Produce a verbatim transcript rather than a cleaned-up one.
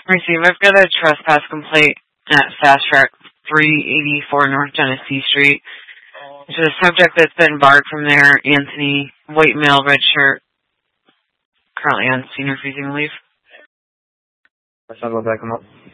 Receive. I've got a trespass complaint at Fast Track three eighty-four North Genesee Street. To the subject that's been barred from there, Anthony, white male, red shirt, currently on senior freezing leave. Let's not go back him up.